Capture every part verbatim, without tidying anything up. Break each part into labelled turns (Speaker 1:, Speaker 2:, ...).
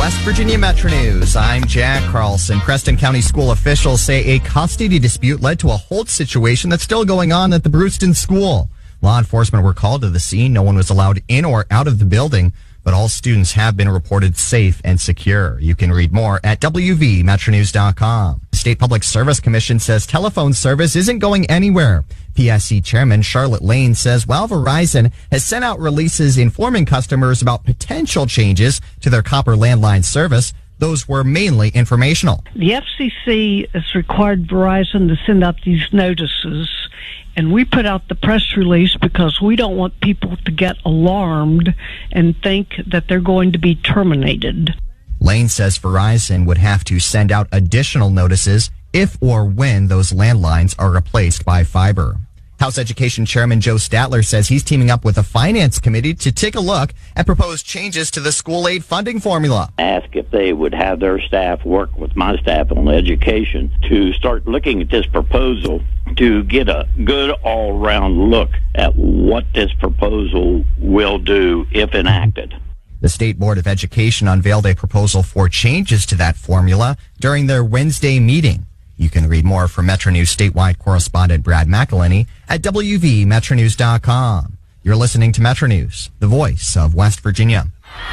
Speaker 1: West Virginia Metro News. I'm Jack Carlson. Preston County school officials say a custody dispute led to a hold situation that's still going on at the Brewston School. Law enforcement were called to the scene. No one was allowed in or out of the building, but all students have been reported safe and secure. You can read more at W V metro news dot com. The State Public Service Commission says telephone service isn't going anywhere. P S C Chairman Charlotte Lane says while Verizon has sent out releases informing customers about potential changes to their copper landline service, those were mainly informational.
Speaker 2: The F C C has required Verizon to send out these notices, and we put out the press release because we don't want people to get alarmed and think that they're going to be terminated.
Speaker 1: Lane says Verizon would have to send out additional notices if or when those landlines are replaced by fiber. House Education Chairman Joe Statler says he's teaming up with the Finance Committee to take a look at proposed changes to the school aid funding formula.
Speaker 3: Ask if they would have their staff work with my staff on education to start looking at this proposal to get a good all-round look at what this proposal will do if enacted.
Speaker 1: The State Board of Education unveiled a proposal for changes to that formula during their Wednesday meeting. You can read more from Metro News statewide correspondent Brad McElhenney at W V metro news dot com. You're listening to Metro News, the voice of West Virginia.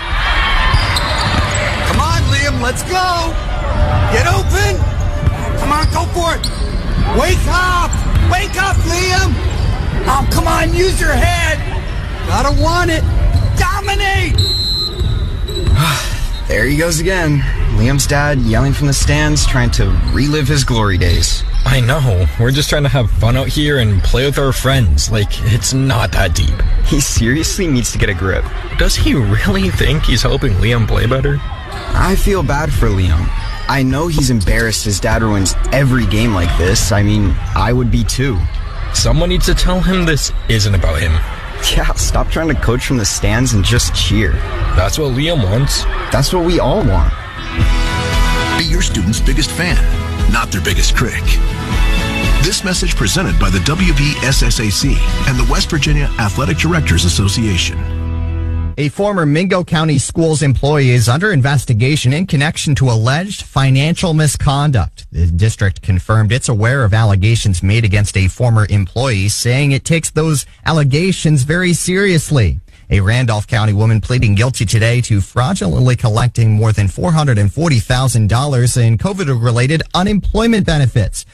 Speaker 4: Come on, Liam, let's go. Get open. Come on, go for it. Wake up. Wake up, Liam. Oh, come on, use your head. Gotta want it. Dominate.
Speaker 5: There he goes again. Liam's dad yelling from the stands, trying to relive his glory days.
Speaker 6: I know. We're just trying to have fun out here and play with our friends. Like, it's not that deep.
Speaker 5: He seriously needs to get a grip.
Speaker 6: Does he really think he's helping Liam play better?
Speaker 5: I feel bad for Liam. I know he's embarrassed his dad ruins every game like this. I mean, I would be too.
Speaker 6: Someone needs to tell him this isn't about him.
Speaker 5: Yeah, stop trying to coach from the stands and just cheer.
Speaker 6: That's what Liam wants.
Speaker 5: That's what we all want.
Speaker 7: Be your student's biggest fan, not their biggest critic. This message presented by the W V S S A C and the West Virginia Athletic Directors Association.
Speaker 1: A former Mingo County Schools employee is under investigation in connection to alleged financial misconduct. The district confirmed it's aware of allegations made against a former employee, saying it takes those allegations very seriously. A Randolph County woman pleading guilty today to fraudulently collecting more than four hundred forty thousand dollars in COVID-related unemployment benefits.